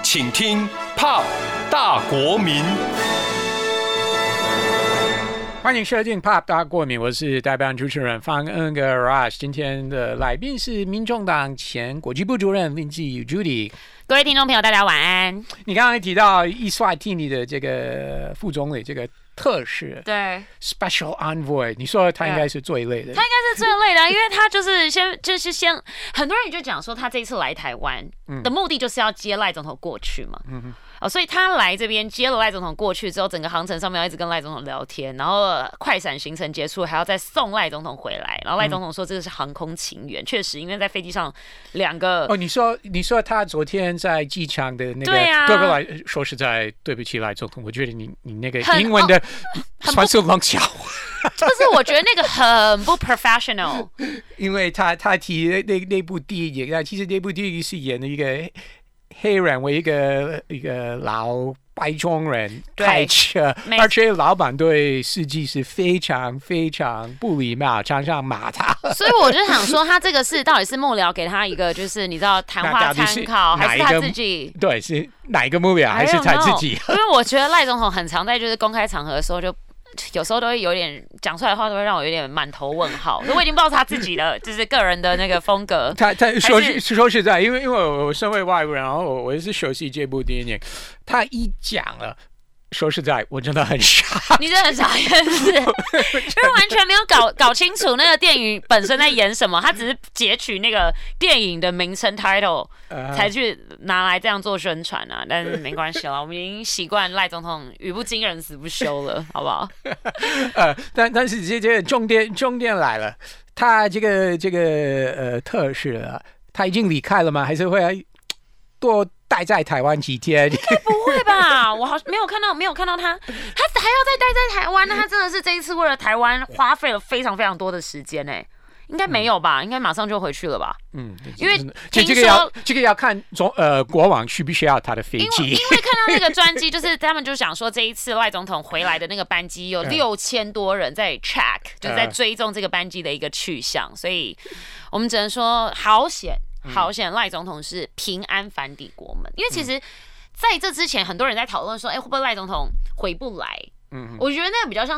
请听 Pop 大国民。 欢迎收听 Pop 大国民，我是代班主持人方恩格 Rush。今天的来宾是民众党前国际部主任林志宇 Judy。 各位听众朋友，大家晚安。 你刚才提到伊斯瓦蒂尼的这个副总理，这个特使，对 ，Special Envoy， 你说他应该是最累的， 他应该是最累的，因为他就是先，很多人就讲说他这一次来台湾的目的就是要接赖总统过去嘛。所以他来这边接了赖总统过去之后，整个航程上面要一直跟赖总统聊天，然后快闪行程结束还要再送赖总统回来，然后赖总统说这个是航空情缘，确实，因为在飞机上两个你说他昨天在机场的那个，对不来说实在对不起赖总统，我觉得你那个英文的算是冷笑话。 就是我觉得那个很不 professional， 因为他提那部电影，其实那部电影是演的一个黑人为一个老白种人开车，而且老板对司机是非常非常不礼貌，常常骂他。 所以我就想说，他这个是到底是幕僚给他一个就是你知道谈话参考，还是他自己？ 对，是哪一个幕僚，还是他自己？ 因为我觉得赖总统很常在就是公开场合的时候就。有时候都会有点讲出来的话，都会让我有点满头问号。我已经不知道他自己的就是个人的那个风格。 他说实在，因为我身为外国人，然后我也是熟悉这部电影。他一讲了，说实在，我真的很傻。 你真的很傻眼，是？因为完全没有搞清楚那个电影本身在演什么，他只是截取那个电影的名称 title 才去拿来这样做宣传啊。但是没关系了，我们已经习惯赖总统语不惊人死不休了，好不好？ 但是这个重点来了，他这个特使啊，他已经离开了吗？还是会多待在台湾几天？ 应该不会吧？我没有看到他还要再待在台湾，那他真的是这一次为了台湾花费了非常非常多的时间欸。应该没有吧？应该马上就回去了吧？因为听说这个要看国王需不需要他的飞机。 因为看到那个专机，就是他们就想说这一次赖总统回来的那个班机有6000多人在 track， 就是在追踪这个班机的一个去向，所以我们只能说好险赖总统是平安返抵国门。因为其实在这之前，很多人在讨论说，会不会赖总统回不来？我觉得那个比较像